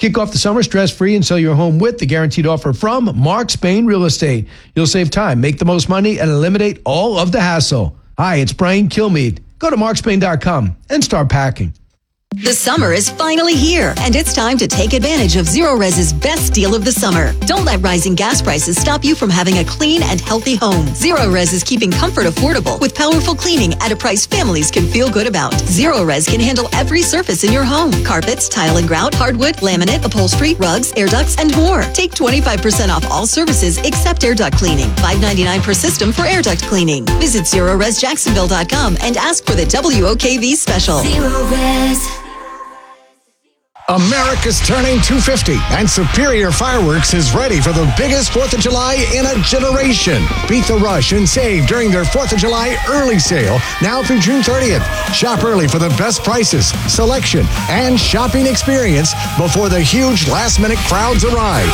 Kick off the summer stress-free and sell your home with the guaranteed offer from Mark Spain Real Estate. You'll save time, make the most money, and eliminate all of the hassle. Hi, it's Brian Kilmeade. Go to markspain.com and start packing. The summer is finally here, and it's time to take advantage of Zerorez's best deal of the summer. Don't let rising gas prices stop you from having a clean and healthy home. Zerorez is keeping comfort affordable with powerful cleaning at a price families can feel good about. Zerorez can handle every surface in your home. Carpets, tile and grout, hardwood, laminate, upholstery, rugs, air ducts, and more. Take 25% off all services except air duct cleaning. $5.99 per system for air duct cleaning. Visit ZerorezJacksonville.com and ask for the WOKV special. Zerorez. America's turning 250, and Superior Fireworks is ready for the biggest 4th of July in a generation. Beat the rush and save during their 4th of July early sale, now through June 30th. Shop early for the best prices, selection, and shopping experience before the huge last-minute crowds arrive.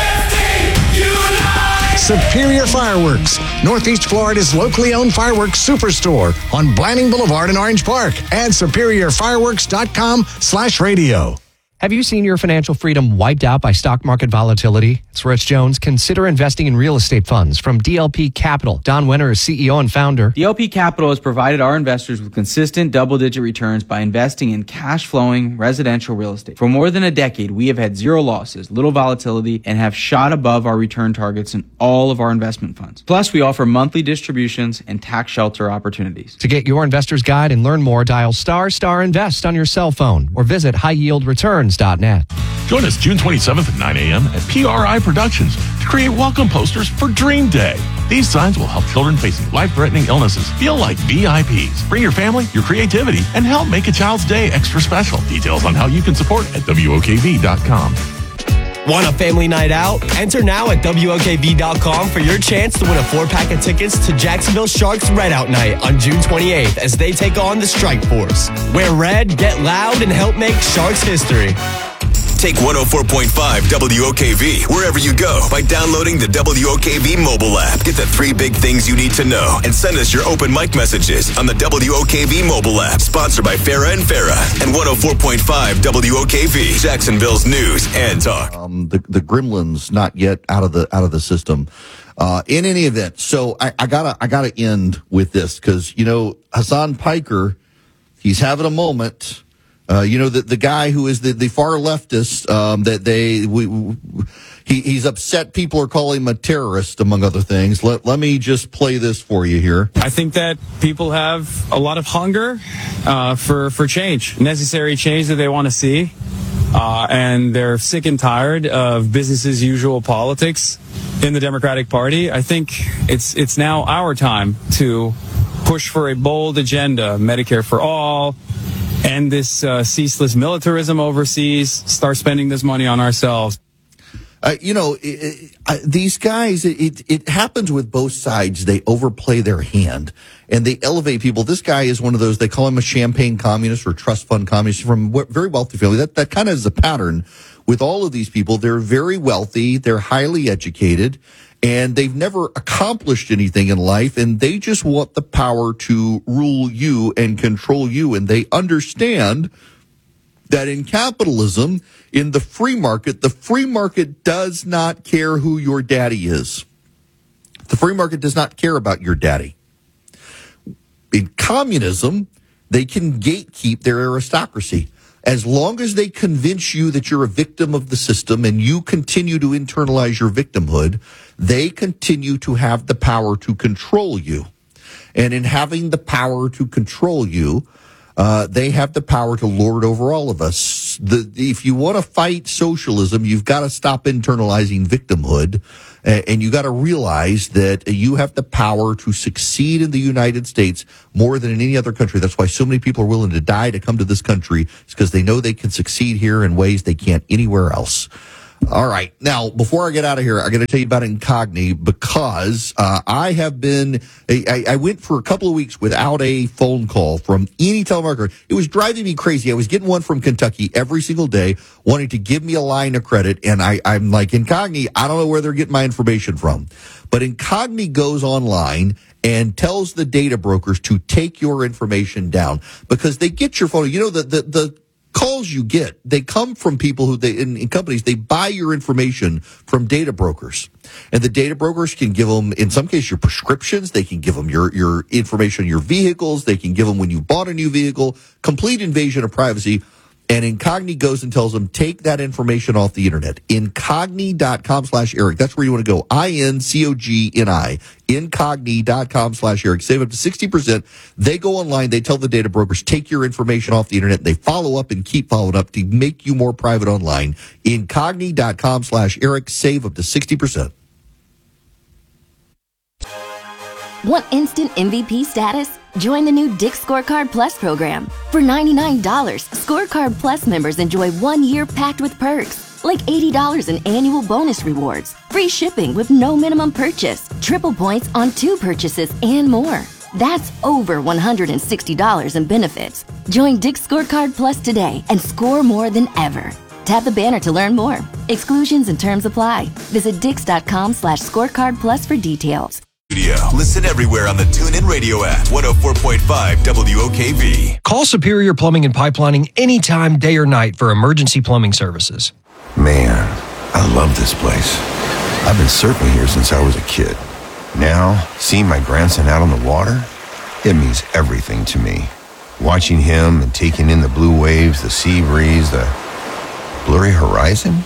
Superior Fireworks, Northeast Florida's locally owned fireworks superstore on Blanning Boulevard in Orange Park, and superiorfireworks.com/radio. Have you seen your financial freedom wiped out by stock market volatility? It's Rich Jones. Consider investing in real estate funds from DLP Capital. Don Winter is CEO and founder. DLP Capital has provided our investors with consistent double-digit returns by investing in cash-flowing residential real estate. For more than a decade, we have had zero losses, little volatility, and have shot above our return targets in all of our investment funds. Plus, we offer monthly distributions and tax shelter opportunities. To get your investor's guide and learn more, dial **invest on your cell phone or visit highyieldreturns.net. Join us June 27th at 9 a.m. at PRI Productions to create welcome posters for Dream Day. These signs will help children facing life-threatening illnesses feel like VIPs. Bring your family, your creativity, and help make a child's day extra special. Details on how you can support at WOKV.com. Want a family night out? Enter now at WOKV.com for your chance to win a 4-pack of tickets to Jacksonville Sharks Red Out Night on June 28th as they take on the Strike Force. Wear red, get loud, and help make Sharks history. Take 104.5 WOKV wherever you go by downloading the WOKV mobile app. Get the 3 big things you need to know and send us your open mic messages on the WOKV mobile app. Sponsored by Farah and Farah and 104.5 WOKV, Jacksonville's news and talk. The gremlins not yet out of the system. In any event, so I gotta end with this because Hassan Piker, he's having a moment. The guy who is the far leftist, he's upset people are calling him a terrorist, among other things. Let me just play this for you here. I think that people have a lot of hunger for change, necessary change that they want to see. And they're sick and tired of business as usual politics in the Democratic Party. I think it's now our time to push for a bold agenda, Medicare for all, end this ceaseless militarism overseas, start spending this money on ourselves. These guys, it happens with both sides. They overplay their hand and they elevate people. This guy is one of those, they call him a champagne communist or trust fund communist from a very wealthy family. That kind of is a pattern with all of these people. They're very wealthy. They're highly educated and they've never accomplished anything in life. And they just want the power to rule you and control you. And they understand that in capitalism, in the free market does not care who your daddy is. The free market does not care about your daddy. In communism, they can gatekeep their aristocracy. As long as they convince you that you're a victim of the system and you continue to internalize your victimhood, they continue to have the power to control you. And in having the power to control you, they have the power to lord over all of us. If you want to fight socialism, you've got to stop internalizing victimhood, and you got to realize that you have the power to succeed in the United States more than in any other country. That's why so many people are willing to die to come to this country. It's because they know they can succeed here in ways they can't anywhere else. All right. Now, before I get out of here, I got to tell you about Incogni because I went for a couple of weeks without a phone call from any telemarketer. It was driving me crazy. I was getting one from Kentucky every single day wanting to give me a line of credit. And I'm like, Incogni, I don't know where they're getting my information from. But Incogni goes online and tells the data brokers to take your information down because they get your phone. The calls emails you get, they come from people who in companies, they buy your information from data brokers. And the data brokers can give them, in some cases, your prescriptions. They can give them your information on your vehicles. They can give them when you bought a new vehicle. Complete invasion of privacy. And Incogni goes and tells them, take that information off the internet. Incogni.com/Eric. That's where you want to go. INCOGNI. Incogni.com/Eric. Save up to 60%. They go online. They tell the data brokers, take your information off the internet. They follow up and keep following up to make you more private online. Incogni.com/Eric. Save up to 60%. Want instant MVP status? Join the new Dick's Scorecard Plus program. For $99, Scorecard Plus members enjoy 1 year packed with perks, like $80 in annual bonus rewards, free shipping with no minimum purchase, triple points on 2 purchases, and more. That's over $160 in benefits. Join Dick's Scorecard Plus today and score more than ever. Tap the banner to learn more. Exclusions and terms apply. Visit Dix.com/Scorecard Plus for details. Listen everywhere on the TuneIn Radio app. 104.5 WOKV. Call Superior Plumbing and Pipelining anytime, day or night, for emergency plumbing services. Man, I love this place. I've been surfing here since I was a kid. Now, seeing my grandson out on the water, it means everything to me. Watching him and taking in the blue waves, the sea breeze, the blurry horizon.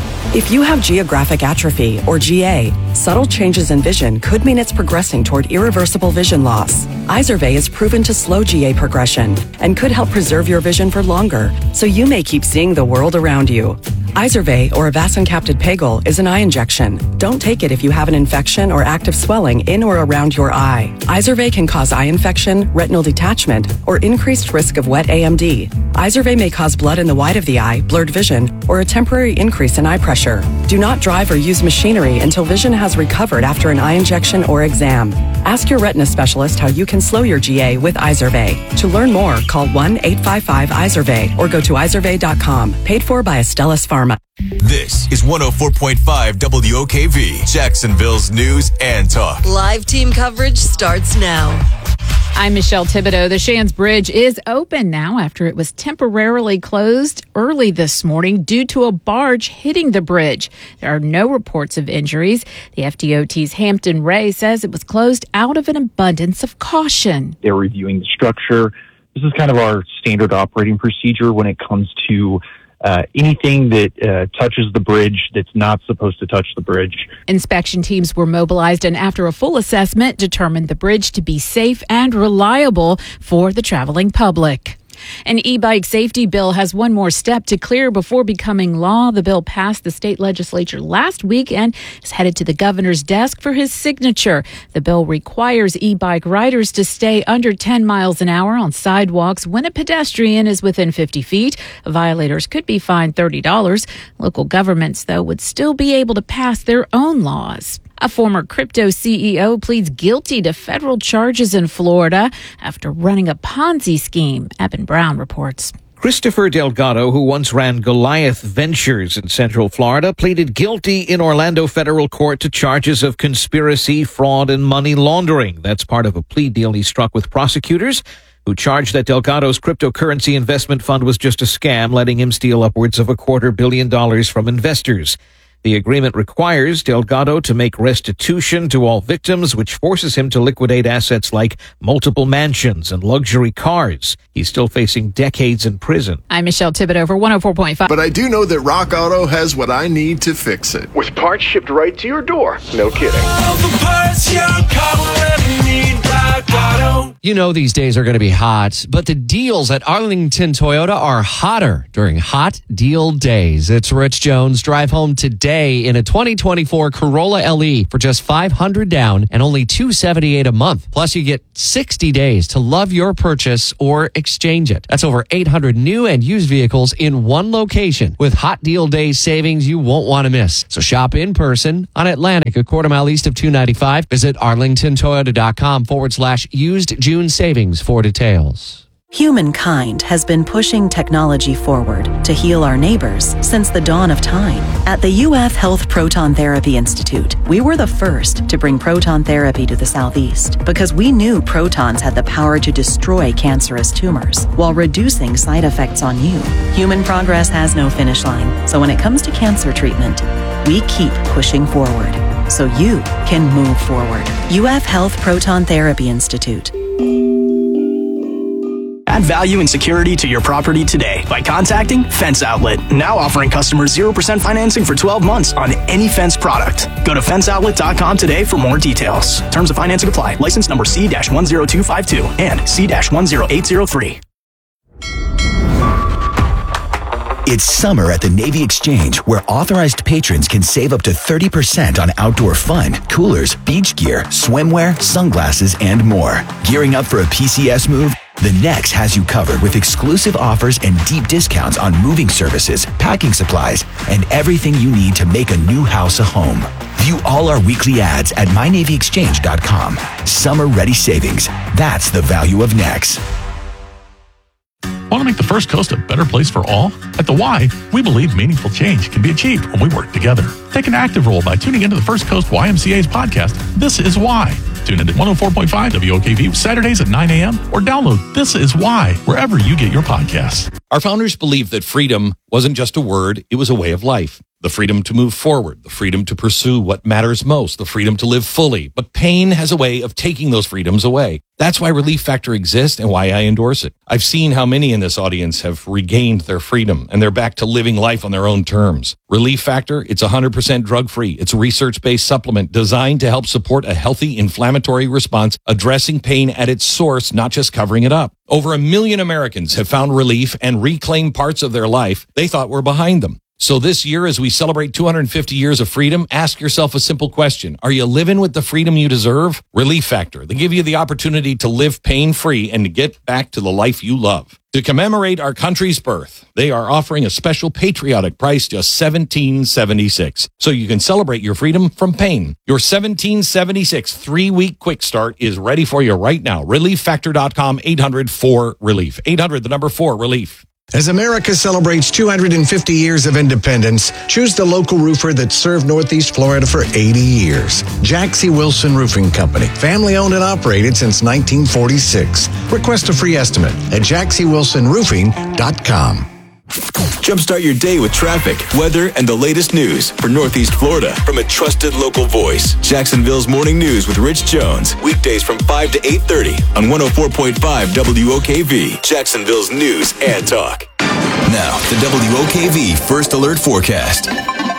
If you have geographic atrophy, or GA, subtle changes in vision could mean it's progressing toward irreversible vision loss. Izervay is proven to slow GA progression and could help preserve your vision for longer, so you may keep seeing the world around you. Izervay, or avacincaptad pegol, is an eye injection. Don't take it if you have an infection or active swelling in or around your eye. Izervay can cause eye infection, retinal detachment, or increased risk of wet AMD. Izervay may cause blood in the white of the eye, blurred vision, or a temporary increase in eye pressure. Do not drive or use machinery until vision has recovered after an eye injection or exam. Ask your retina specialist how you can slow your GA with Izervay. To learn more, call 1-855-IZERVAY or go to izervay.com. Paid for by Astellas Pharma. This is 104.5 WOKV, Jacksonville's news and talk. Live team coverage starts now. I'm Michelle Thibodeau. The Shands Bridge is open now after it was temporarily closed early this morning due to a barge hitting the bridge. There are no reports of injuries. The FDOT's Hampton Ray says it was closed out of an abundance of caution. They're reviewing the structure. This is kind of our standard operating procedure when it comes to anything that touches the bridge that's not supposed to touch the bridge. Inspection teams were mobilized and after a full assessment determined the bridge to be safe and reliable for the traveling public. An e-bike safety bill has one more step to clear before becoming law. The bill passed the state legislature last week and is headed to the governor's desk for his signature. The bill requires e-bike riders to stay under 10 miles an hour on sidewalks when a pedestrian is within 50 feet. Violators could be fined $30. Local governments, though, would still be able to pass their own laws. A former crypto CEO pleads guilty to federal charges in Florida after running a Ponzi scheme. Eben Brown reports. Christopher Delgado, who once ran Goliath Ventures in Central Florida, pleaded guilty in Orlando federal court to charges of conspiracy, fraud, and money laundering. That's part of a plea deal he struck with prosecutors who charged that Delgado's cryptocurrency investment fund was just a scam, letting him steal upwards of $250 million from investors. The agreement requires Delgado to make restitution to all victims, which forces him to liquidate assets like multiple mansions and luxury cars. He's still facing decades in prison. I'm Michelle Thibodeau for 104.5. But I do know that Rock Auto has what I need to fix it. With parts shipped right to your door. No kidding. All the parts your car will ever need, Rock Auto. You know these days are going to be hot, but the deals at Arlington Toyota are hotter during hot deal days. It's Rich Jones. Drive home today in a 2024 Corolla LE for just $500 down and only $278 a month. Plus, you get 60 days to love your purchase or exchange it. That's over 800 new and used vehicles in one location with hot deal day savings you won't want to miss. So shop in person on Atlantic, a quarter mile east of 295. Visit arlingtontoyota.com/used June savings for details. Humankind has been pushing technology forward to heal our neighbors since the dawn of time. At the UF Health Proton Therapy Institute, we were the first to bring proton therapy to the Southeast because we knew protons had the power to destroy cancerous tumors while reducing side effects on you. Human progress has no finish line, so when it comes to cancer treatment, we keep pushing forward so you can move forward. UF Health Proton Therapy Institute. Add value and security to your property today by contacting Fence Outlet. Now offering customers 0% financing for 12 months on any Fence product. Go to fenceoutlet.com today for more details. Terms of financing apply. License number C-10252 and C-10803. It's summer at the Navy Exchange, where authorized patrons can save up to 30% on outdoor fun, coolers, beach gear, swimwear, sunglasses, and more. Gearing up for a PCS move? The Nex has you covered with exclusive offers and deep discounts on moving services, packing supplies, and everything you need to make a new house a home. View all our weekly ads at mynavyexchange.com. Summer-ready savings. That's the value of Nex. Want to make the First Coast a better place for all? At The Y, we believe meaningful change can be achieved when we work together. Take an active role by tuning into the First Coast YMCA's podcast, This Is Why. Tune into 104.5 WOKV Saturdays at 9 a.m. or download This Is Why wherever you get your podcasts. Our founders believed that freedom wasn't just a word, it was a way of life. The freedom to move forward, the freedom to pursue what matters most, the freedom to live fully. But pain has a way of taking those freedoms away. That's why Relief Factor exists and why I endorse it. I've seen how many in this audience have regained their freedom and they're back to living life on their own terms. Relief Factor, it's 100% drug-free. It's a research-based supplement designed to help support a healthy inflammatory response, addressing pain at its source, not just covering it up. Over 1 million Americans have found relief and reclaimed parts of their life they thought were behind them. So this year, as we celebrate 250 years of freedom, ask yourself a simple question. Are you living with the freedom you deserve? Relief Factor. They give you the opportunity to live pain-free and to get back to the life you love. To commemorate our country's birth, they are offering a special patriotic price, just $17.76. So you can celebrate your freedom from pain. Your $17.76 3-week quick start is ready for you right now. ReliefFactor.com, 800-4-RELIEF. 800, the number 4-RELIEF. As America celebrates 250 years of independence, choose the local roofer that served Northeast Florida for 80 years. Jack C. Wilson Roofing Company, family owned and operated since 1946. Request a free estimate at jackcwilsonroofing.com. Jumpstart your day with traffic, weather, and the latest news for Northeast Florida from a trusted local voice. Jacksonville's Morning News with Rich Jones. Weekdays from 5 to 8:30 on 104.5 WOKV, Jacksonville's News and Talk. Now, the WOKV First Alert Forecast.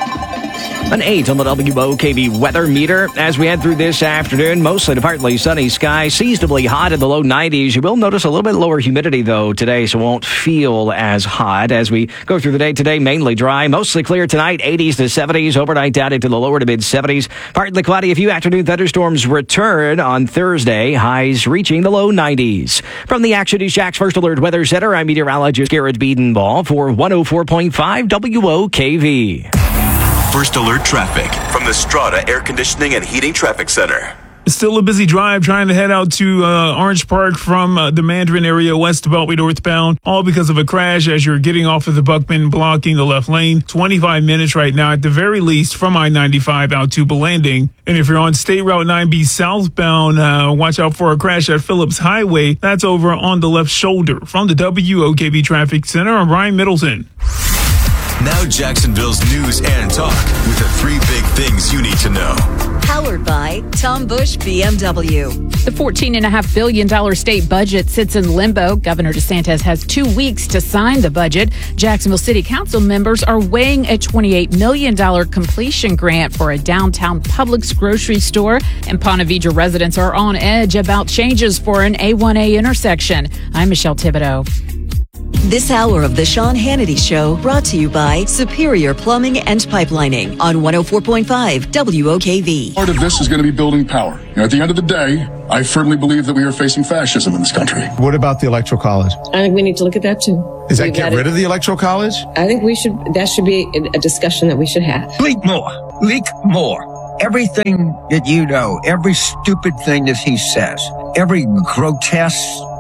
An 8 on the WOKV weather meter. As we head through this afternoon, mostly to partly sunny skies, seasonably hot in the low 90s. You will notice a little bit lower humidity, though, today, so it won't feel as hot. As we go through the day today, mainly dry, mostly clear tonight, 80s to 70s, overnight down into the lower to mid-70s. Partly cloudy, a few afternoon thunderstorms return on Thursday, highs reaching the low 90s. From the Action News Jack's First Alert Weather Center, I'm meteorologist Garrett Biedenball for 104.5 WOKV. First Alert Traffic from the Strata Air Conditioning and Heating Traffic Center. It's still a busy drive trying to head out to Orange Park from the Mandarin area west of Beltway northbound, all because of a crash as you're getting off of the Buckman, blocking the left lane. 25 minutes right now at the very least from I-95 out to Blanding. And if you're on State Route 9B southbound, watch out for a crash at Phillips Highway. That's over on the left shoulder. From the WOKV Traffic Center, I'm Brian Middleton. Now Jacksonville's News and Talk with the 3 big things you need to know. Powered by Tom Bush BMW. The $14.5 billion state budget sits in limbo. Governor DeSantis has 2 weeks to sign the budget. Jacksonville City Council members are weighing a $28 million completion grant for a downtown Publix grocery store. And Ponte Vedra residents are on edge about changes for an A1A intersection. I'm Michelle Thibodeau. This hour of the Sean Hannity Show brought to you by Superior Plumbing and Pipelining on 104.5 WOKV. Part of this is going to be building power. At the end of the day, I firmly believe that we are facing fascism in this country. What about the Electoral College? I think we need to look at that too. Is that get rid of the Electoral College? I think that should be a discussion that we should have. Leak more. Everything that you know, every stupid thing that he says, every grotesque,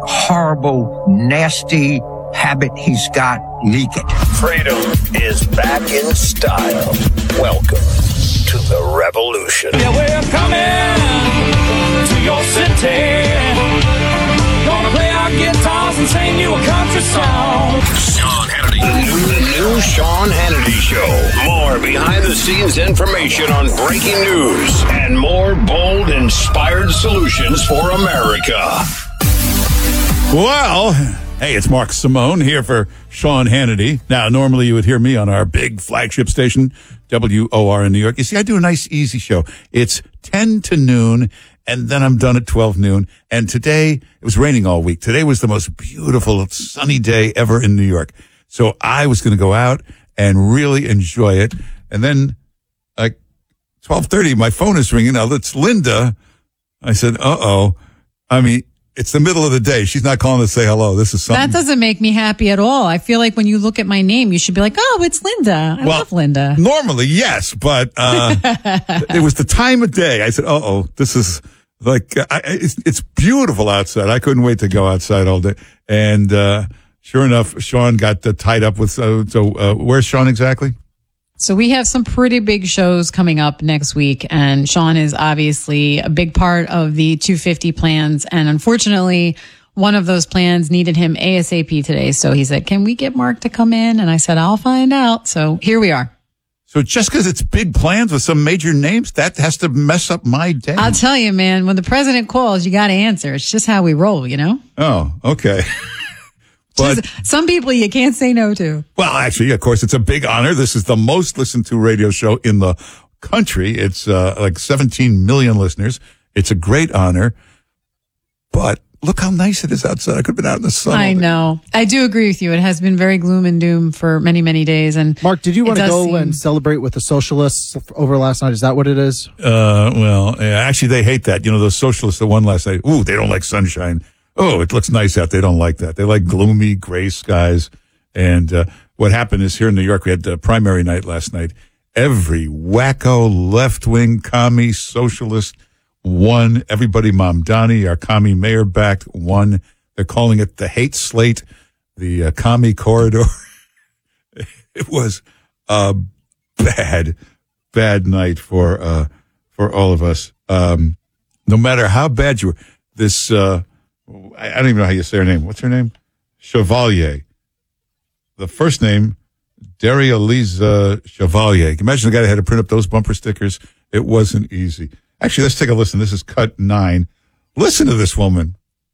horrible, nasty habit he's got, leak it. Freedom is back in style. Welcome to the revolution. Yeah, we're coming to your city. Gonna play our guitars and sing you a country song. Sean Hannity. The new Sean Hannity Show. More behind-the-scenes information on breaking news and more bold, inspired solutions for America. Well, hey, it's Mark Simone here for Sean Hannity. Now, normally you would hear me on our big flagship station, WOR in New York. You see, I do a nice, easy show. It's 10 to noon, and then I'm done at 12 noon. And today, it was raining all week. Today was the most beautiful, sunny day ever in New York. So I was going to go out and really enjoy it. And then, like, 12:30, my phone is ringing. Now, it's Linda. I said, uh-oh. I mean, it's the middle of the day. She's not calling to say hello. This is something. That doesn't make me happy at all. I feel like when you look at my name, you should be like, oh, it's Linda. I love Linda. Normally, yes, but it was the time of day. I said, uh-oh, this is like, it's beautiful outside. I couldn't wait to go outside all day. And sure enough, Sean got tied up with, where's Sean exactly? So we have some pretty big shows coming up next week, and Sean is obviously a big part of the 250 plans. And unfortunately, one of those plans needed him ASAP today. So he said, can we get Mark to come in? And I said, I'll find out. So here we are. So just because it's big plans with some major names, that has to mess up my day. I'll tell you, man, when the president calls, you got to answer. It's just how we roll, you know? Oh, okay. But some people you can't say no to. Well, actually, of course, it's a big honor. This is the most listened to radio show in the country. It's like 17 million listeners. It's a great honor. But look how nice it is outside. I could have been out in the sun. I know. I do agree with you. It has been very gloom and doom for many, many days. And Mark, did you want to go and celebrate with the socialists over last night? Is that what it is? Well, yeah, actually, they hate that. You know, those socialists that won last night, ooh, they don't like sunshine. Oh, it looks nice out. They don't like that. They like gloomy gray skies. And what happened is here in New York, we had primary night last night. Every wacko left-wing commie socialist won. Everybody, Mamdani, our commie mayor backed, won. They're calling it the hate slate, the commie corridor. It was a bad night for all of us. No matter how bad you were, this, I don't even know how you say her name. What's her name? Chevalier. The first name, Daria-Lisa Chevalier. Imagine the guy that had to print up those bumper stickers. It wasn't easy. Actually, let's take a listen. This is cut 9. Listen to this woman.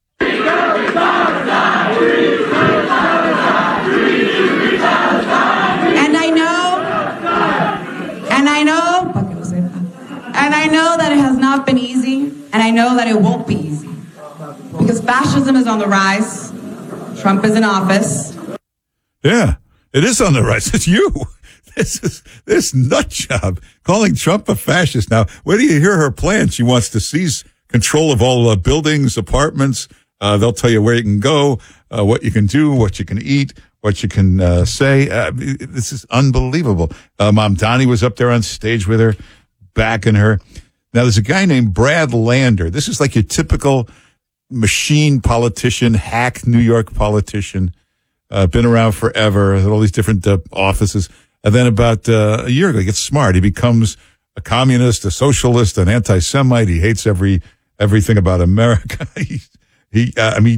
And I know that it has not been easy, and I know that it won't be easy. Because fascism is on the rise. Trump is in office. Yeah, it is on the rise. It's you. This nut job calling Trump a fascist. Now, where do you hear her plan? She wants to seize control of all buildings, apartments. They'll tell you where you can go, what you can do, what you can eat, what you can say. This is unbelievable. Mamdani was up there on stage with her, backing her. Now, there's a guy named Brad Lander. This is like your typical machine politician, hack New York politician, been around forever, had all these different offices. And then about a year ago, he gets smart. He becomes a communist, a socialist, an anti-Semite. He hates everything about America. He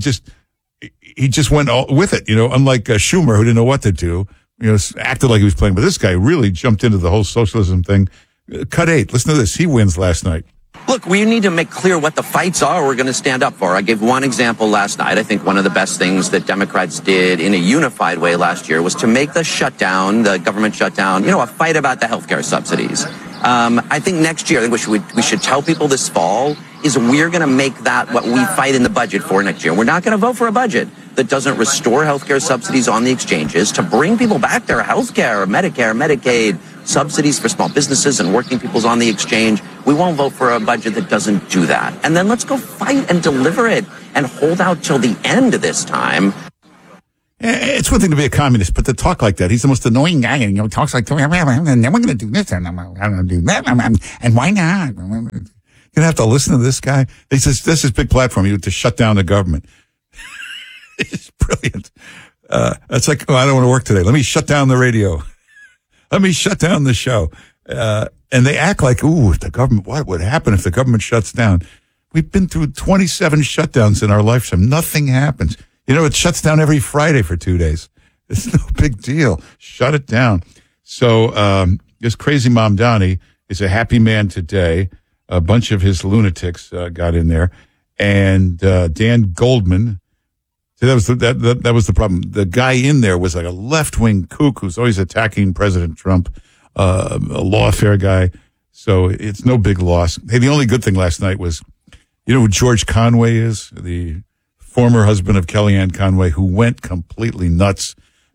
just went all with it, you know, unlike Schumer, who didn't know what to do, you know, acted like he was playing. But this guy really jumped into the whole socialism thing. Cut 8. Listen to this. He wins last night. Look, we need to make clear what the fights are we're going to stand up for. I gave one example last night. I think one of the best things that Democrats did in a unified way last year was to make the shutdown, the government shutdown, you know, a fight about the healthcare subsidies. I think next year, I think we should tell people this fall is we're going to make that what we fight in the budget for next year. We're not going to vote for a budget that doesn't restore healthcare subsidies on the exchanges to bring people back their healthcare, Medicare, Medicaid, subsidies for small businesses and working people's on the exchange. We won't vote for a budget that doesn't do that. And then let's go fight and deliver it and hold out till the end this time. It's one thing to be a communist, but to talk like that, he's the most annoying guy, and, you know, talks like, and then we're going to do this, and I'm going to do that, and why not? You're going to have to listen to this guy. He says, this is his big platform, to shut down the government. It's brilliant. It's like, I don't want to work today. Let me shut down the radio. Let me shut down the show. And they act like, ooh, the government, what would happen if the government shuts down? We've been through 27 shutdowns in our lifetime. Nothing happens. It shuts down every Friday for 2 days. It's no big deal. Shut it down. So, this crazy Mamdani is a happy man today. A bunch of his lunatics, got in there. And, Dan Goldman, see, that was the problem. The guy in there was like a left-wing kook who's always attacking President Trump, a lawfare guy. So it's no big loss. Hey, the only good thing last night was, you know who George Conway is? The former husband of Kellyanne Conway, who went completely nuts.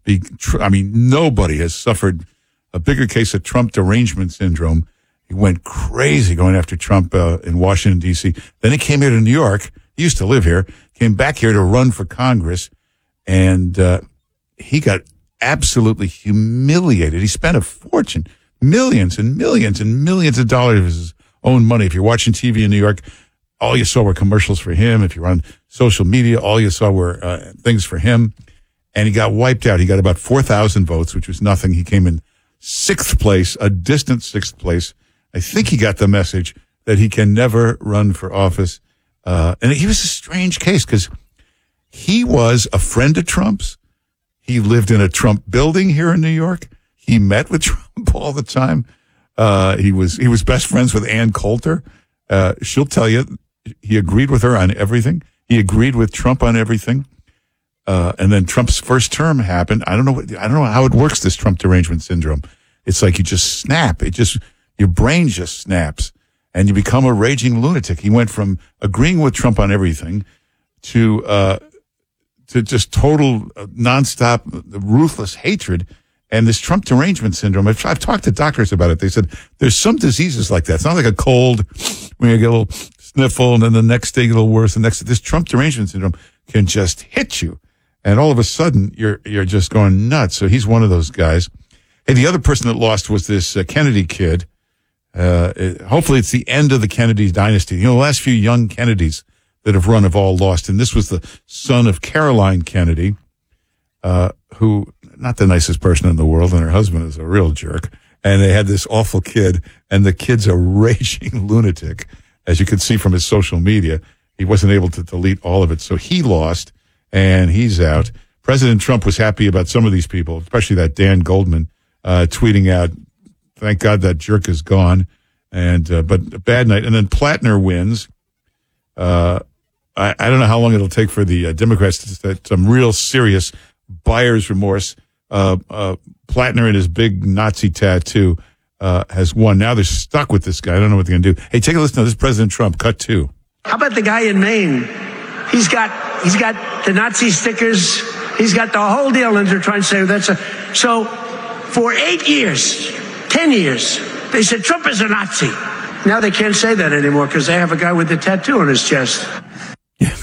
Nobody has suffered a bigger case of Trump derangement syndrome. He went crazy going after Trump in Washington, D.C. Then he came here to New York. He used to live here. Came back here to run for Congress, and he got absolutely humiliated. He spent a fortune, millions and millions and millions of dollars of his own money. If you're watching TV in New York, all you saw were commercials for him. If you're on social media, all you saw were things for him. And he got wiped out. He got about 4,000 votes, which was nothing. He came in 6th place, a distant 6th place. I think he got the message that he can never run for office. And he was a strange case because he was a friend of Trump's. He lived in a Trump building here in New York. He met with Trump all the time. He was best friends with Ann Coulter. She'll tell you he agreed with her on everything. He agreed with Trump on everything. And then Trump's first term happened. I don't know how it works, this Trump derangement syndrome. It's like you just snap. Your brain just snaps and you become a raging lunatic. He went from agreeing with Trump on everything to just total nonstop ruthless hatred. And this Trump derangement syndrome, I've talked to doctors about it. They said there's some diseases like that. It's not like a cold when you get a little sniffle and then the next day a little worse. This Trump derangement syndrome can just hit you. And all of a sudden you're just going nuts. So he's one of those guys. Hey, the other person that lost was this Kennedy kid. Hopefully it's the end of the Kennedy dynasty. The last few young Kennedys that have run have all lost. And this was the son of Caroline Kennedy, who, not the nicest person in the world, and her husband is a real jerk. And they had this awful kid, and the kid's a raging lunatic. As you can see from his social media, he wasn't able to delete all of it. So he lost, and he's out. President Trump was happy about some of these people, especially that Dan Goldman, tweeting out, thank God that jerk is gone. And, but a bad night. And then Plattner wins. I don't know how long it'll take for the Democrats to set some real serious buyer's remorse. Plattner and his big Nazi tattoo, has won. Now they're stuck with this guy. I don't know what they're going to do. Hey, take a listen to this President Trump, cut 2. How about the guy in Maine? He's got the Nazi stickers. He's got the whole deal, and they're trying to say so for 8 years, 10 years, they said Trump is a Nazi. Now they can't say that anymore because they have a guy with a tattoo on his chest. Yeah.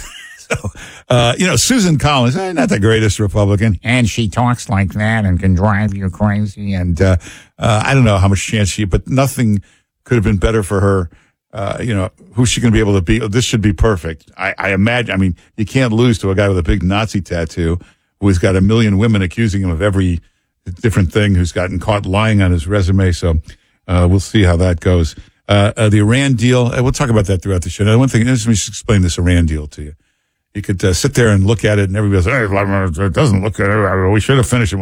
So, Susan Collins, not the greatest Republican, and she talks like that and can drive you crazy. And I don't know how much chance but nothing could have been better for her. Who's she going to be able to be? This should be perfect. I imagine, you can't lose to a guy with a big Nazi tattoo who's got a million women accusing him of every different thing, who's gotten caught lying on his resume. So we'll see how that goes. The Iran deal, we'll talk about that throughout the show. Now, one thing, let me just explain this Iran deal to you. You could sit there and look at it, and everybody says, hey, it doesn't look good. We should have finished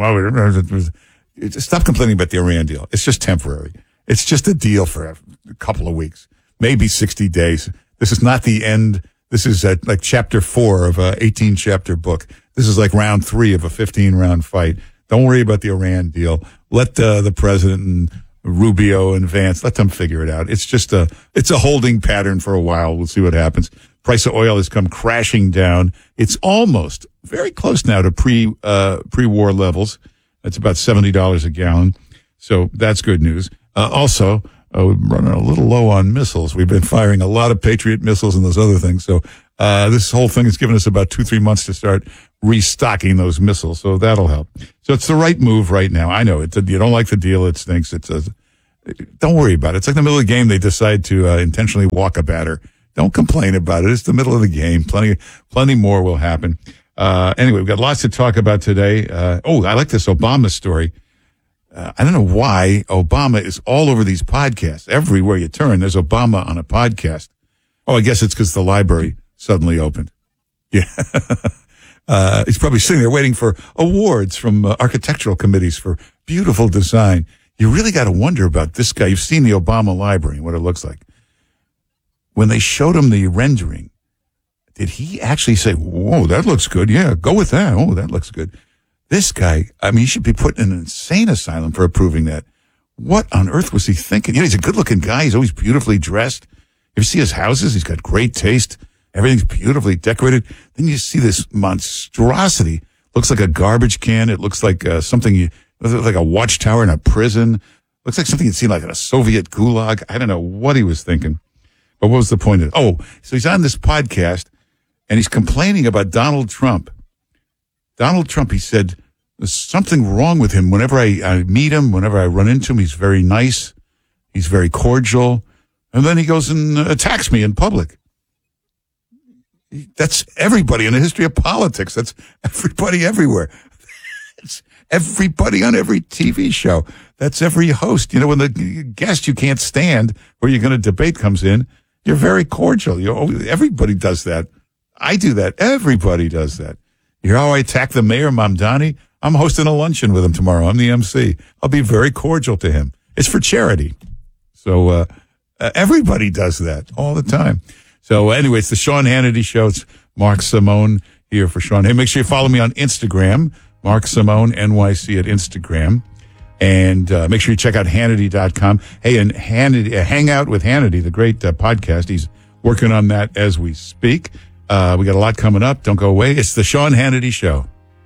it. Stop complaining about the Iran deal. It's just temporary. It's just a deal for a couple of weeks, maybe 60 days. This is not the end. This is like chapter 4 of a 18-chapter book. This is like round 3 of a 15-round fight. Don't worry about the Iran deal. Let the president and Rubio and Vance, let them figure it out. It's just it's a holding pattern for a while. We'll see what happens. Price of oil has come crashing down. It's almost very close now to pre-war levels. That's about $70 a gallon. So that's good news. Also, we're running a little low on missiles. We've been firing a lot of Patriot missiles and those other things. So this whole thing has given us about 2-3 months to start restocking those missiles. So that'll help. So it's the right move right now. I know you don't like the deal. It stinks. Don't worry about it. It's like the middle of the game. They decide to intentionally walk a batter. Don't complain about it. It's the middle of the game. Plenty more will happen. Anyway, we've got lots to talk about today. I like this Obama story. I don't know why Obama is all over these podcasts. Everywhere you turn, there's Obama on a podcast. Oh, I guess it's because the library suddenly opened. Yeah. He's probably sitting there waiting for awards from architectural committees for beautiful design. You really got to wonder about this guy. You've seen the Obama library and what it looks like. When they showed him the rendering, did he actually say, whoa, that looks good? Yeah, go with that. Oh, that looks good. This guy, I mean, he should be put in an insane asylum for approving that. What on earth was he thinking? You know, he's a good-looking guy. He's always beautifully dressed. If you see his houses, he's got great taste. Everything's beautifully decorated. Then you see this monstrosity. Looks like a garbage can. It looks like something like a watchtower in a prison. Looks like something you'd seen like in a Soviet gulag. I don't know what he was thinking. But what was the point of it? Oh, so he's on this podcast, and he's complaining about Donald Trump. Donald Trump, he said, there's something wrong with him. Whenever I meet him, whenever I run into him, he's very nice. He's very cordial. And then he goes and attacks me in public. That's everybody in the history of politics. That's everybody everywhere. It's everybody on every TV show. That's every host. You know, when the guest you can't stand where you're going to debate comes in, you're very cordial. Everybody does that. I do that. Everybody does that. You hear how I attack the mayor, Mamdani? I'm hosting a luncheon with him tomorrow. I'm the MC. I'll be very cordial to him. It's for charity. So everybody does that all the time. So anyway, it's the Sean Hannity Show. It's Mark Simone here for Sean. Hey, make sure you follow me on Instagram, Mark Simone, NYC at Instagram. And make sure you check out Hannity.com. Hey, and Hannity, Hang Out with Hannity, the great podcast. He's working on that as we speak. We got a lot coming up. Don't go away. It's the Sean Hannity Show.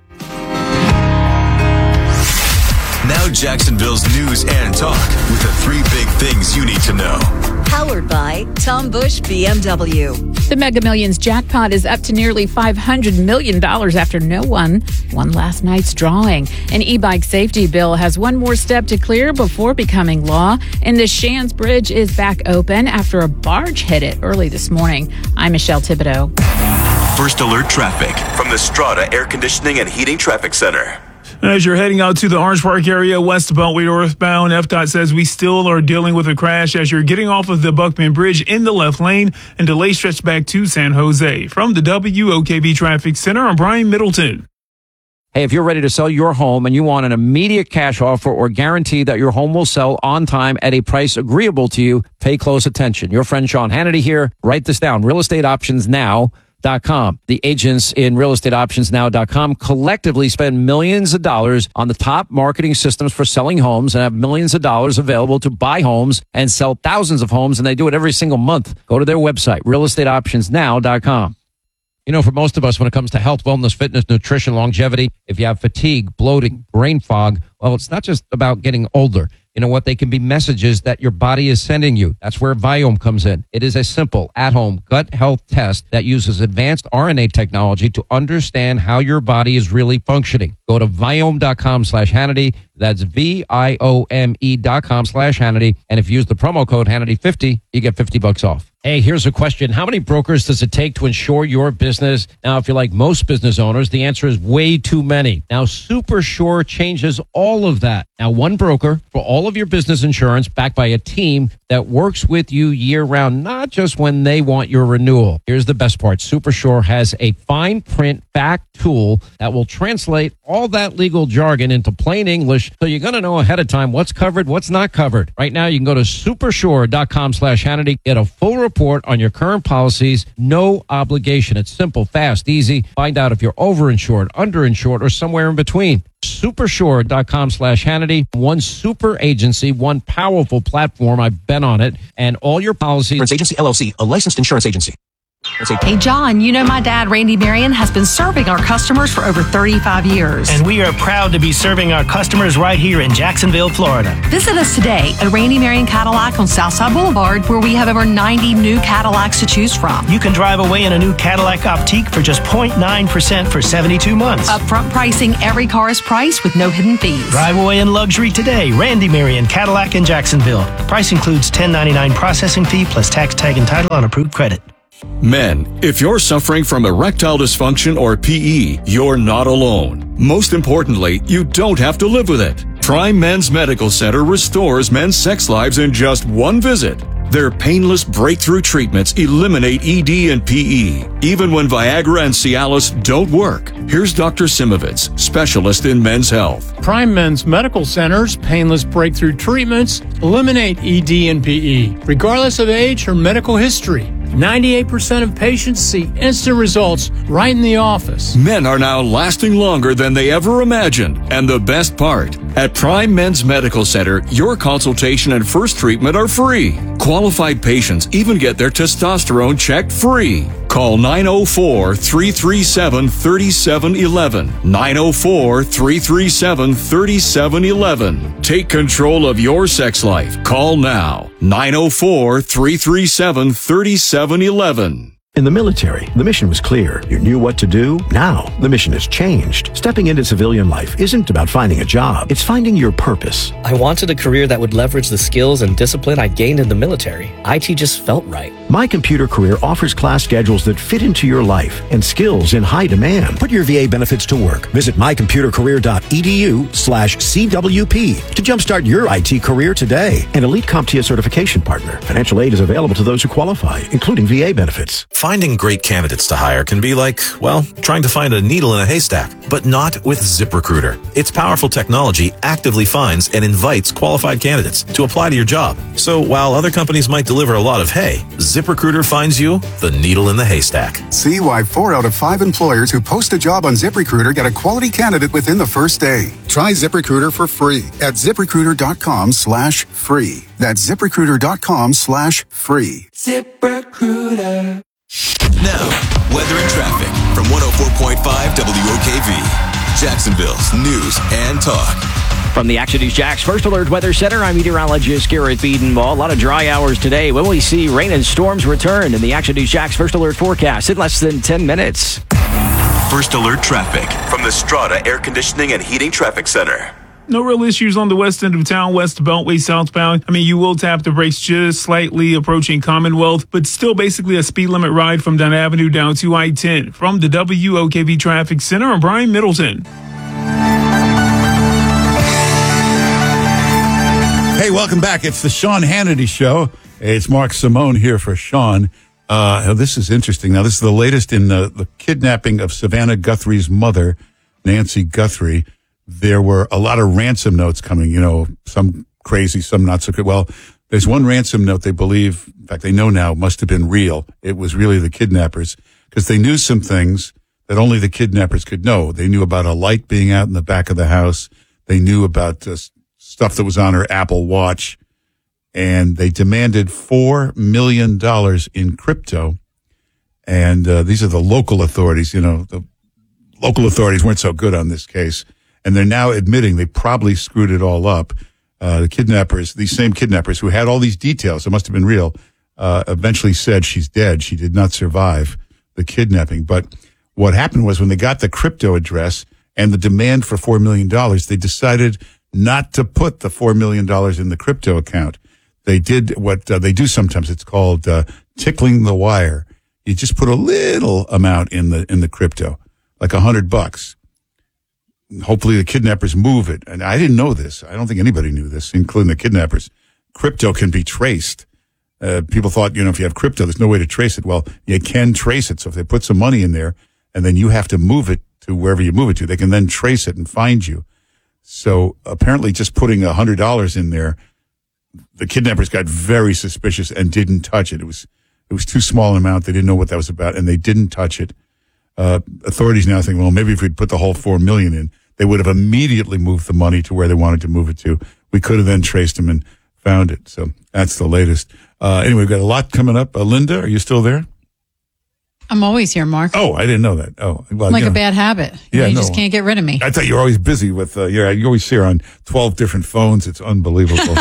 Now Jacksonville's news and talk with the 3 big things you need to know. Powered by Tom Bush BMW. The Mega Millions jackpot is up to nearly $500 million after no one won last night's drawing. An e-bike safety bill has one more step to clear before becoming law. And the Shands Bridge is back open after a barge hit it early this morning. I'm Michelle Thibodeau. First alert traffic from the Strata Air Conditioning and Heating Traffic Center. As you're heading out to the Orange Park area, west of Beltway northbound, FDOT says we still are dealing with a crash as you're getting off of the Buckman Bridge in the left lane and delays stretch back to San Jose. From the WOKV Traffic Center, I'm Brian Middleton. Hey, if you're ready to sell your home and you want an immediate cash offer or guarantee that your home will sell on time at a price agreeable to you, pay close attention. Your friend Sean Hannity here. Write this down. realestateoptionsnow.com. The agents in realestateoptionsnow.com collectively spend millions of dollars on the top marketing systems for selling homes and have millions of dollars available to buy homes and sell thousands of homes, and they do it every single month. Go to their website, realestateoptionsnow.com. You know, for most of us, when it comes to health, wellness, fitness, nutrition, longevity, if you have fatigue, bloating, brain fog, well, it's not just about getting older. You know what? They can be messages that your body is sending you. That's where Viome comes in. It is a simple, at-home gut health test that uses advanced RNA technology to understand how your body is really functioning. Go to Viome.com/Hannity. That's VIOME.com/Hannity. And if you use the promo code Hannity50, you get $50 off. Hey, here's a question. How many brokers does it take to insure your business? Now, if you're like most business owners, the answer is way too many. Now, SuperSure changes all of that. Now, one broker for all of your business insurance backed by a team that works with you year-round, not just when they want your renewal. Here's the best part. SuperSure has a fine print back tool that will translate all that legal jargon into plain English, so you're going to know ahead of time what's covered, what's not covered. Right now, you can go to supersure.com/Hannity, get a full report on your current policies, no obligation. It's simple, fast, easy. Find out if you're overinsured, underinsured, or somewhere in between. Supersure.com/Hannity. One super agency, one powerful platform. I've been on it. And all your policies. Insurance Agency, LLC, a licensed insurance agency. Hey, John, you know my dad, Randy Marion, has been serving our customers for over 35 years. And we are proud to be serving our customers right here in Jacksonville, Florida. Visit us today at Randy Marion Cadillac on Southside Boulevard, where we have over 90 new Cadillacs to choose from. You can drive away in a new Cadillac Optique for just 0.9% for 72 months. Upfront pricing, every car is priced with no hidden fees. Drive away in luxury today. Randy Marion Cadillac in Jacksonville. Price includes $10.99 processing fee plus tax, tag, and title on approved credit. Men, if you're suffering from erectile dysfunction or PE, you're not alone. Most importantly, you don't have to live with it. Prime Men's Medical Center restores men's sex lives in just one visit. Their painless breakthrough treatments eliminate ED and PE, even when Viagra and Cialis don't work. Here's Dr. Simovitz, specialist in men's health. Prime Men's Medical Center's painless breakthrough treatments eliminate ED and PE, regardless of age or medical history. 98% of patients see instant results right in the office. Men are now lasting longer than they ever imagined. And the best part, at Prime Men's Medical Center, your consultation and first treatment are free. Qualified patients even get their testosterone checked free. Call 904-337-3711. 904-337-3711. Take control of your sex life. Call now. 904-337-3711. In the military, the mission was clear. You knew what to do. Now, the mission has changed. Stepping into civilian life isn't about finding a job. It's finding your purpose. I wanted a career that would leverage the skills and discipline I gained in the military. IT just felt right. My Computer Career offers class schedules that fit into your life and skills in high demand. Put your VA benefits to work. Visit mycomputercareer.edu/CWP to jumpstart your IT career today. An elite CompTIA certification partner. Financial aid is available to those who qualify, including VA benefits. Finding great candidates to hire can be like, well, trying to find a needle in a haystack, but not with ZipRecruiter. Its powerful technology actively finds and invites qualified candidates to apply to your job. So while other companies might deliver a lot of hay, ZipRecruiter finds you the needle in the haystack. See why 4 out of 5 employers who post a job on ZipRecruiter get a quality candidate within the first day. Try ZipRecruiter for free at ZipRecruiter.com/free. That's ZipRecruiter.com/free. ZipRecruiter. Now, weather and traffic from 104.5 WOKV, Jacksonville's news and talk. From the Action News Jax First Alert Weather Center, I'm meteorologist Garrett Bedenbaugh. A lot of dry hours today. When we see rain and storms return in the Action News Jax First Alert forecast in less than 10 minutes. First Alert traffic from the Strata Air Conditioning and Heating Traffic Center. No real issues on the west end of town, west Beltway southbound. I mean, you will tap the brakes just slightly approaching Commonwealth, but still basically a speed limit ride from Dunn Avenue down to I-10. From the WOKV Traffic Center, I'm Brian Middleton. Hey, welcome back. It's the Sean Hannity Show. It's Mark Simone here for Sean. This is interesting. Now, this is the latest in the kidnapping of Savannah Guthrie's mother, Nancy Guthrie. There were a lot of ransom notes coming, some crazy, some not so good. Well, there's one ransom note they believe, in fact, they know now, must have been real. It was really the kidnappers, because they knew some things that only the kidnappers could know. They knew about a light being out in the back of the house. They knew about stuff that was on her Apple Watch. And they demanded $4 million in crypto. And these are the local authorities. The local authorities weren't so good on this case. And they're now admitting they probably screwed it all up. The kidnappers, these same kidnappers who had all these details, it must have been real, eventually said she's dead. She did not survive the kidnapping. But what happened was when they got the crypto address and the demand for $4 million, they decided not to put the $4 million in the crypto account. They did what they do sometimes. It's called tickling the wire. You just put a little amount in the crypto, like $100. Hopefully the kidnappers move it. And I didn't know this. I don't think anybody knew this, including the kidnappers. Crypto can be traced. People thought, if you have crypto, there's no way to trace it. Well, you can trace it. So if they put some money in there and then you have to move it to wherever you move it to, they can then trace it and find you. So apparently just putting $100 in there, the kidnappers got very suspicious and didn't touch it. It was too small an amount. They didn't know what that was about, and they didn't touch it. Authorities now think, well, maybe if we'd put the whole $4 million in, they would have immediately moved the money to where they wanted to move it to. We could have then traced them and found it. So that's the latest. Anyway, we've got a lot coming up. Linda, are you still there? I'm always here, Mark. Oh, I didn't know that. Oh, well, like a bad habit. You just can't get rid of me. I thought you were always busy with, you always see her on 12 different phones. It's unbelievable.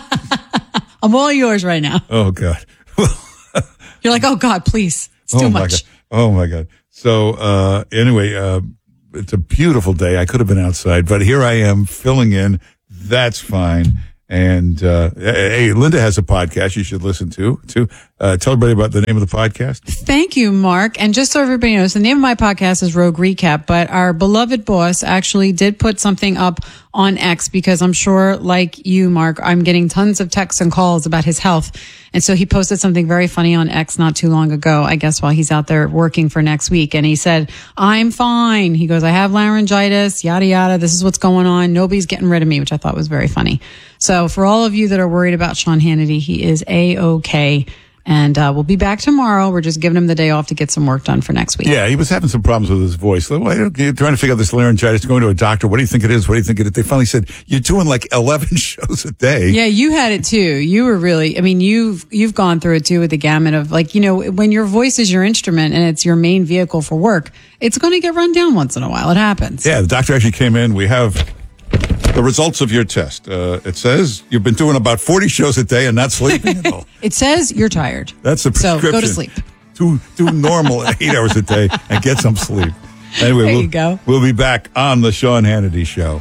I'm all yours right now. Oh, God. You're like, oh, God, please. It's too much. Oh, my God. So, anyway, it's a beautiful day. I could have been outside, but here I am filling in. That's fine. And hey, Linda has a podcast you should listen to. Tell everybody about the name of the podcast. Thank you, Mark. And just so everybody knows, the name of my podcast is Rogue Recap, but our beloved boss actually did put something up on X because I'm sure, like you, Mark, I'm getting tons of texts and calls about his health. And so he posted something very funny on X not too long ago, I guess while he's out there working for next week. And he said, I'm fine. He goes, I have laryngitis, yada, yada. This is what's going on. Nobody's getting rid of me, which I thought was very funny. So for all of you that are worried about Sean Hannity, he is A-OK. And we'll be back tomorrow. We're just giving him the day off to get some work done for next week. Yeah, he was having some problems with his voice. You're trying to figure out this laryngitis, going to a doctor. What do you think it is? What do you think it is? They finally said, you're doing like 11 shows a day. Yeah, you had it too. You were really, I mean, you've gone through it too with the gamut of like, when your voice is your instrument and it's your main vehicle for work, it's going to get run down once in a while. It happens. Yeah, the doctor actually came in. We have the results of your test. It says you've been doing about 40 shows a day and not sleeping at all. It says you're tired. That's the prescription. So go to sleep. Do normal 8 hours a day and get some sleep. Anyway, there you go. We'll be back on the Sean Hannity Show.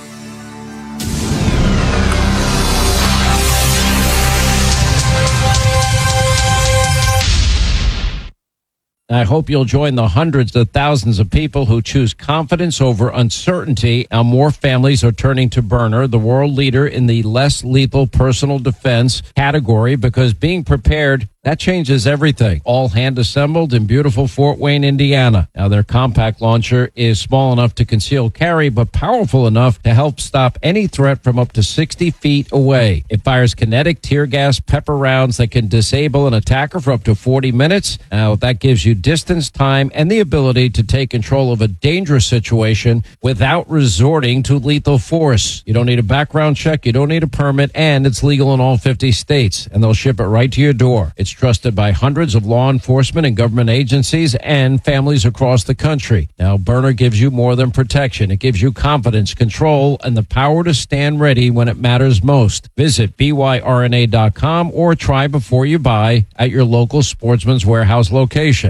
I hope you'll join the hundreds of thousands of people who choose confidence over uncertainty. Now, more families are turning to Byrna, the world leader in the less lethal personal defense category, because being prepared, that changes everything. All hand assembled in beautiful Fort Wayne, Indiana. Now, their compact launcher is small enough to conceal carry, but powerful enough to help stop any threat from up to 60 feet away. It fires kinetic tear gas pepper rounds that can disable an attacker for up to 40 minutes. Now, that gives you distance, time, and the ability to take control of a dangerous situation without resorting to lethal force. You don't need a background check, you don't need a permit, and it's legal in all 50 states, and they'll ship it right to your door. It's trusted by hundreds of law enforcement and government agencies and families across the country. Now, Byrna gives you more than protection. It gives you confidence, control, and the power to stand ready when it matters most. Visit byrna.com or try before you buy at your local Sportsman's Warehouse location.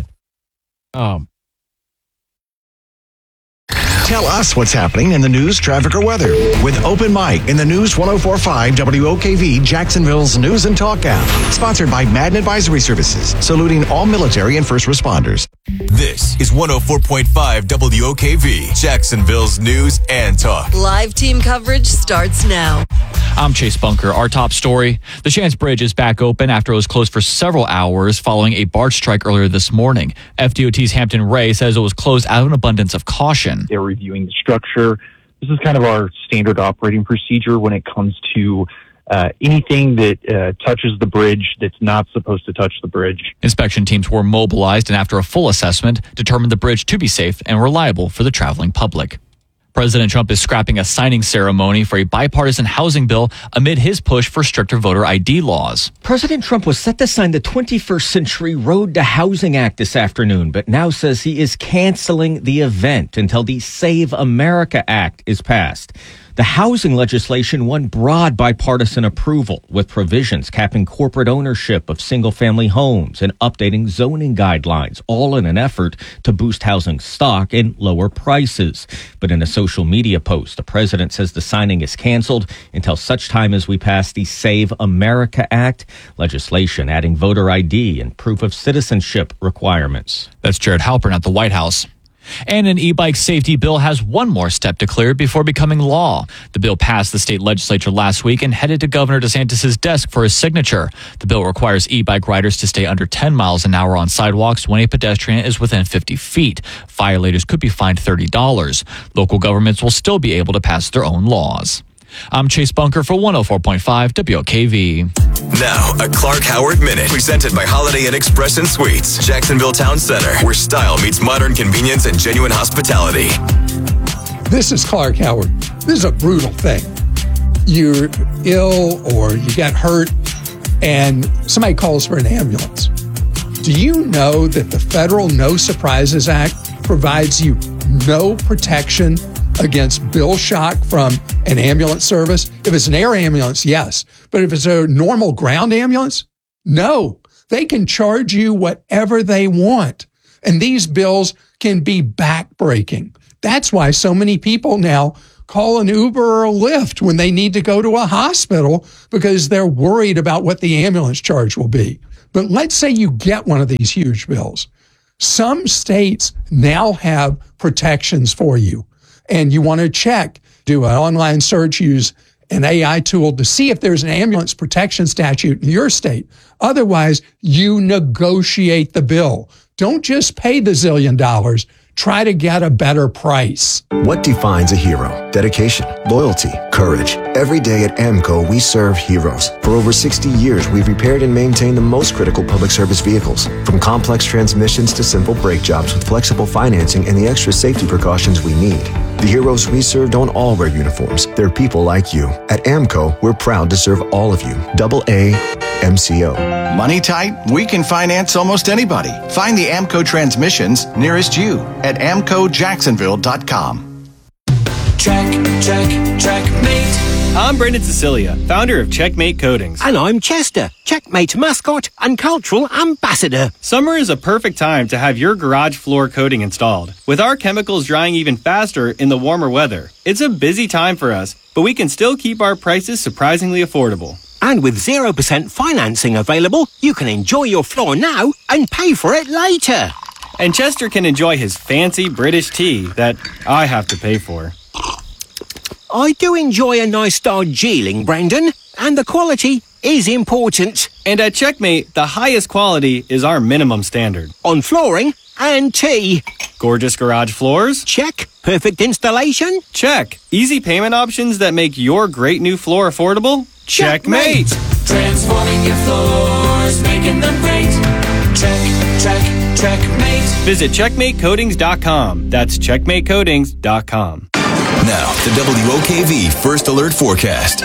Tell us what's happening in the news, traffic, or weather with Open Mic in the News 104.5 WOKV Jacksonville's News and Talk app. Sponsored by Madden Advisory Services, saluting all military and first responders. This is 104.5 WOKV Jacksonville's News and Talk. Live team coverage starts now. I'm Chase Bunker. Our top story, the Chance Bridge is back open after it was closed for several hours following a barge strike earlier this morning. FDOT's Hampton Ray says it was closed out of an abundance of caution. They're reviewing the structure. This is kind of our standard operating procedure when it comes to anything that touches the bridge that's not supposed to touch the bridge. Inspection teams were mobilized and after a full assessment determined the bridge to be safe and reliable for the traveling public. President Trump is scrapping a signing ceremony for a bipartisan housing bill amid his push for stricter voter ID laws. President Trump was set to sign the 21st Century Road to Housing Act this afternoon, but now says he is canceling the event until the Save America Act is passed. The housing legislation won broad bipartisan approval, with provisions capping corporate ownership of single-family homes and updating zoning guidelines, all in an effort to boost housing stock and lower prices. But in a social media post, the president says the signing is canceled until such time as we pass the Save America Act, legislation adding voter ID and proof of citizenship requirements. That's Jared Halpern at the White House. And an e-bike safety bill has one more step to clear before becoming law. The bill passed the state legislature last week and headed to Governor DeSantis' desk for his signature. The bill requires e-bike riders to stay under 10 miles an hour on sidewalks when a pedestrian is within 50 feet. Violators could be fined $30. Local governments will still be able to pass their own laws. I'm Chase Bunker for 104.5 WOKV. Now, a Clark Howard Minute, presented by Holiday Inn Express and Suites, Jacksonville Town Center, where style meets modern convenience and genuine hospitality. This is Clark Howard. This is a brutal thing. You're ill or you get hurt and somebody calls for an ambulance. Do you know that the federal No Surprises Act provides you no protection against bill shock from an ambulance service? If it's an air ambulance, yes. But if it's a normal ground ambulance, no. They can charge you whatever they want. And these bills can be backbreaking. That's why so many people now call an Uber or a Lyft when they need to go to a hospital because they're worried about what the ambulance charge will be. But let's say you get one of these huge bills. Some states now have protections for you, and you want to check, do an online search, use an AI tool to see if there's an ambulance protection statute in your state. Otherwise, you negotiate the bill. Don't just pay the $1 zillion. Try to get a better price. What defines a hero? Dedication, loyalty, courage. Every day at AMCO, we serve heroes. For over 60 years, we've repaired and maintained the most critical public service vehicles. From complex transmissions to simple brake jobs with flexible financing and the extra safety precautions we need. The heroes we serve don't all wear uniforms. They're people like you. At AMCO, we're proud to serve all of you. AA MCO. Money tight? We can finance almost anybody. Find the AMCO transmissions nearest you at AMCOJacksonville.com. Checkmate. I'm Brendan Cecilia, founder of Checkmate Coatings. And I'm Chester, Checkmate mascot and cultural ambassador. Summer is a perfect time to have your garage floor coating installed. With our chemicals drying even faster in the warmer weather, it's a busy time for us, but we can still keep our prices surprisingly affordable. And with 0% financing available, you can enjoy your floor now and pay for it later. And Chester can enjoy his fancy British tea that I have to pay for. I do enjoy a nice Darjeeling, Brendan, and the quality is important. And at Checkmate, the highest quality is our minimum standard. On flooring and tea. Gorgeous garage floors? Check. Perfect installation? Check. Easy payment options that make your great new floor affordable? Checkmate! Transforming your floors, making them great. Checkmate. Visit checkmatecoatings.com. That's checkmatecoatings.com. Now, the WOKV First Alert Forecast.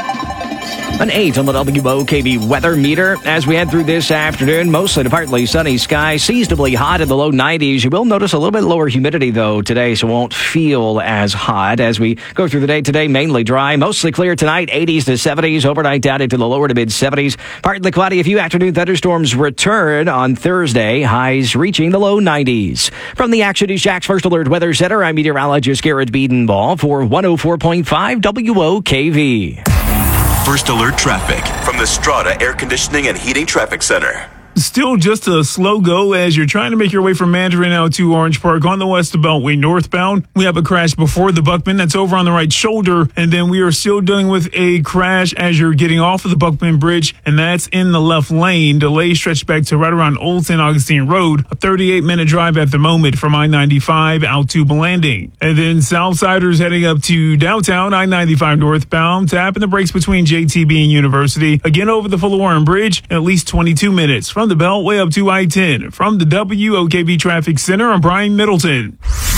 An 8 on the WOKV weather meter as we head through this afternoon. Mostly to partly sunny skies, seasonably hot in the low 90s. You will notice a little bit lower humidity, though, today, so it won't feel as hot as we go through the day today. Mainly dry, mostly clear tonight, 80s to 70s. Overnight down into the lower to mid 70s. Partly cloudy. A few afternoon thunderstorms return on Thursday. Highs reaching the low 90s. From the Action News Jax First Alert Weather Center, I'm meteorologist Garrett Biedenball for 104.5 WOKV. First Alert Traffic from the Strata Air Conditioning and Heating Traffic Center. Still just a slow go as you're trying to make your way from Mandarin out to Orange Park on the West Beltway northbound. We have a crash before the Buckman that's over on the right shoulder, and then we are still dealing with a crash as you're getting off of the Buckman Bridge, and that's in the left lane. Delays stretch back to right around Old St. Augustine Road, a 38-minute drive at the moment from I-95 out to Blanding. And then Southsiders heading up to downtown I-95 northbound, tapping the brakes between JTB and University. Again over the Fuller Warren Bridge, at least 22 minutes from the Beltway up to I-10. From the WOKV Traffic Center, I'm Brian Middleton.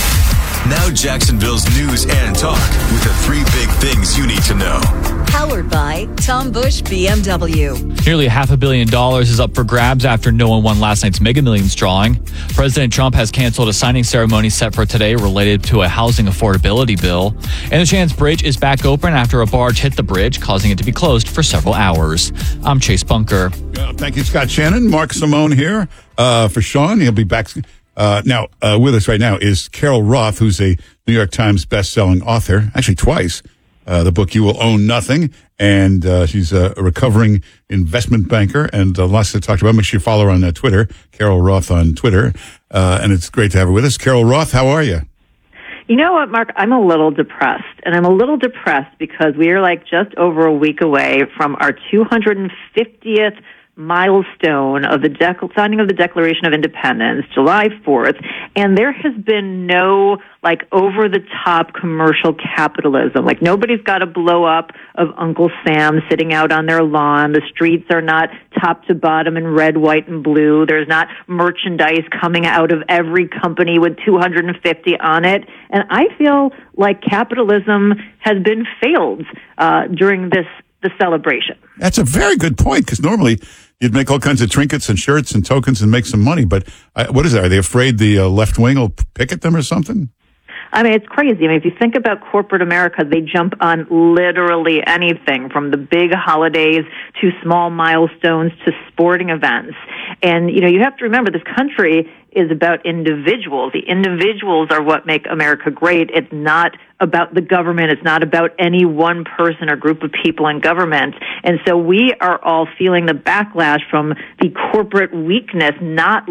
Now Jacksonville's news and talk with the 3 big things you need to know. Powered by Tom Busch BMW. Nearly $500 million is up for grabs after no one won last night's Mega Millions drawing. President Trump has canceled a signing ceremony set for today related to a housing affordability bill. And the Shands Bridge is back open after a barge hit the bridge, causing it to be closed for several hours. I'm Chase Bunker. Thank you, Scott Shannon. Mark Simone here for Sean. He'll be back. Now, with us right now is Carol Roth, who's a New York Times best-selling author, actually twice. The book You Will Own Nothing, and she's a recovering investment banker, and lots to talk about. Make sure you follow her on Twitter, Carol Roth on Twitter, and it's great to have her with us. Carol Roth, how are you? You know what, Mark? I'm a little depressed, and I'm a little depressed because we are like just over a week away from our 250th milestone of the signing of the Declaration of Independence, July 4th, and there has been no over-the-top commercial capitalism. Nobody's got a blow-up of Uncle Sam sitting out on their lawn. The streets are not top to bottom in red, white, and blue. There's not merchandise coming out of every company with 250 on it. And I feel like capitalism has been failed during the celebration. That's a very good point, because normally you'd make all kinds of trinkets and shirts and tokens and make some money. But what is that? Are they afraid the left wing will picket them or something? I mean, it's crazy. I mean, if you think about corporate America, they jump on literally anything from the big holidays to small milestones to sporting events. And, you have to remember this country is about individuals. The individuals are what make America great. It's not about the government. It's not about any one person or group of people in government. And so we are all feeling the backlash from the corporate weakness not